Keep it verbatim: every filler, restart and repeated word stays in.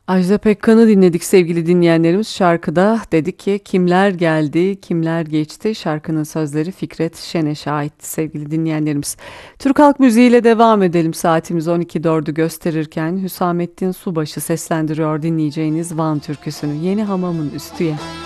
Ajda Pekkan'ı dinledik sevgili dinleyenlerimiz. Şarkıda dedik ki kimler geldi, kimler geçti. Şarkının sözleri Fikret Şenesh'e aitti sevgili dinleyenlerimiz. Türk halk müziğiyle devam edelim. Saatimiz on iki dördü gösterirken Hüsamettin Subaşı seslendiriyor dinleyeceğiniz Van türküsünü. Yeni Hamamın Üstüye.